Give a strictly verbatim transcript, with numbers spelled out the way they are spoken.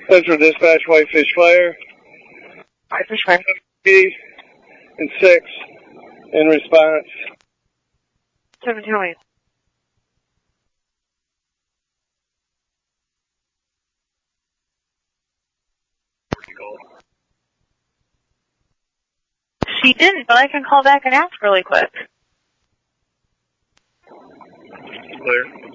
Central Dispatch, Whitefish Fire. Whitefish Fire. Eight and six in response. seventeen oh eight. She didn't, but I can call back and ask really quick. Clear.